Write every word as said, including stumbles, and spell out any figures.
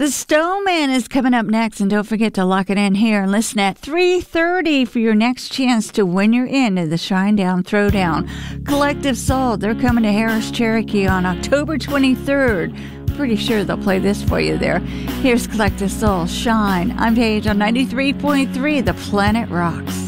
The Stoneman is coming up next, and don't forget to lock it in here and listen at three thirty for your next chance to win your in to the Shinedown Throwdown. Collective Soul, they're coming to Harris Cherokee on October twenty-third. Pretty sure they'll play this for you there. Here's Collective Soul, Shine. I'm Paige on ninety-three point three, The Planet Rocks.